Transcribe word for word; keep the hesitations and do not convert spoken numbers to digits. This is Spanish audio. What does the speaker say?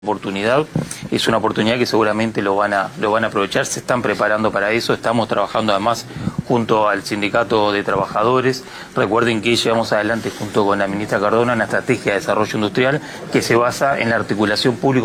Oportunidad, es una oportunidad que seguramente lo van a lo van a aprovechar, se están preparando para eso, estamos trabajando además junto al Sindicato de Trabajadores. Recuerden que llevamos adelante junto con la ministra Cardona una estrategia de desarrollo industrial que se basa en la articulación público